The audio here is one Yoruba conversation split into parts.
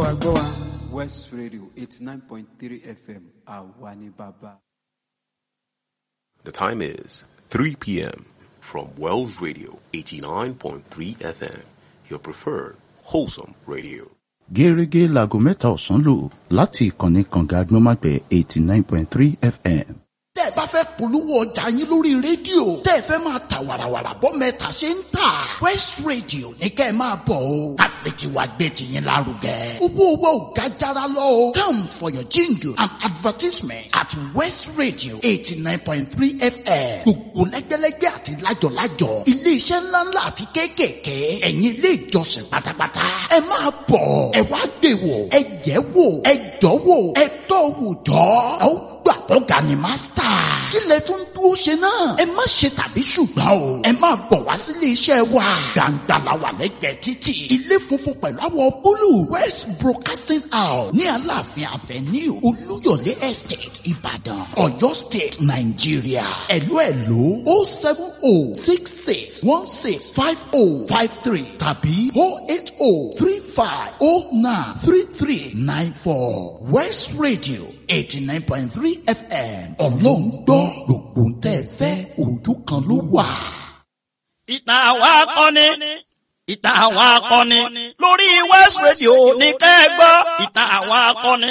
Goa. West Radio 89.3 FM. Awani Baba. The time is 3 p.m. from Wells Radio 89.3 FM. Your preferred wholesome radio. Gẹ́rẹ́gẹ́ láago mẹ́ta ọ̀sán lù láti ìkànnì kànga agbọ́nmágbẹ̀ 89.3 FM. tẹ́ ẹ bá fẹ́ polówó ọjà yín lórí rédíò tẹ́ ẹ fẹ́ máa ta wàràwàrà bọ́ mẹ́ta ṣe ń tà West Radio ní kẹ́ ẹ máa bọ̀ o káfíńtìwá gbé tiyín lárugẹ. owó ò ga jara lọ o. come for your jingle and advertisement at West Radio 89.3 FM. gbogbo lẹ́gbẹ́lẹ́gbẹ́ àti lájọ̀lájọ̀ iléeṣẹ́ ńláńlá àti kéékèèké ẹ̀yin ilé ìjọsìn pátápátá ẹ máa bọ̀ ẹ wá gbé wò ẹ jẹ́ wò ẹ jọ́ wò ẹ tọ́ wò jọ́ ẹ ó gbà kọ́ga ni mástà. kí lẹ tún dúró ṣe náà. ẹ má ṣe tàbí ṣùgbọ́n o. ẹ máa bọ̀ wá sílé iṣẹ́ wa. gbàǹgbà la wà lẹ́gbẹ̀ẹ́ títì. ilé funfun pẹ̀lú àwọ̀ búlù. West Broadcasting House ní Aláàfin Avenue Olúyọ̀lé Estate Ìbàdàn Ọ̀yọ́ State Nàìjíríà. ẹ̀lú 07066165053 tàbí 08035093394 West Radio 89.3 FM. Ọlọ́run gbọ́ gbogbo tẹ́ ẹ fẹ́ ojú kan ló wà. Ìtàn àwọn akọni lórí West Radio ní kẹ́gbọ́ ìtàn àwọn akọni.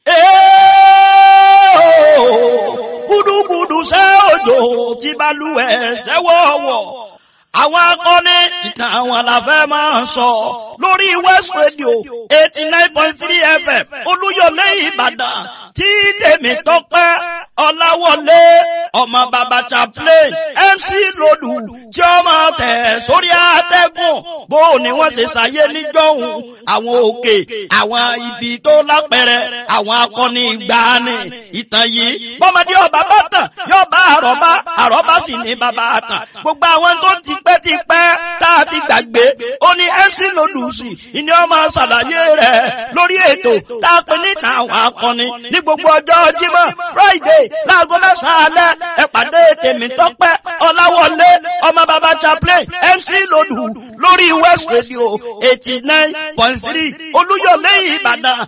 Gúdúgúdú ṣẹ́ òjò tí balùwẹ̀ ṣẹ́wọ̀wọ̀. Àwọn akọni ìtàn àwọn làfẹ́ máa ń sọ lórí West Radio 89.3 FM Olúyọ̀lé Ìbàdàn tí tèmi tọ́pẹ́ Ọláwọlé ọmọ bàbá chaplain MC Lòdù tí ó máa tẹ̀ sórí àtẹ́gùn bó ni wọ́n ṣe ṣàyé níjọ́hun àwọn òkè àwọn ibi tó lápẹẹrẹ àwọn akọni ìgbàanì ìtàn yìí bọ́mọdé ọba bá tàn yóò bá àrọ́bá sì ní bàbá àtàn gbogbo àwọn tó ti pẹ́ tá a ti gbàgbé ó ní MC Lòdù sí ìní ọmọ ṣàlàyé rẹ̀ lórí ètò tá a pè ní ìtàn àwọn akọni ní gbogbo ọjọ́ Jímọ̀ Friday láago mẹ́sàn-án alẹ́ ẹ pàdé tèmi tọ́pẹ́ Ọláwọlé ọmọ bàbá chaplain MC Lòdù lórí West Radio 89.3 Olúyọ̀lé Ìbàdàn